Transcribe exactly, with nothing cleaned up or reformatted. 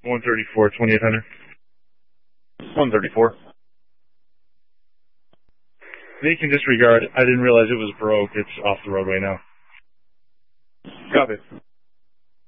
one thirty-four, twenty-eight hundred. one thirty-four. They can disregard. I didn't realize it was broke. It's off the roadway now. Copy.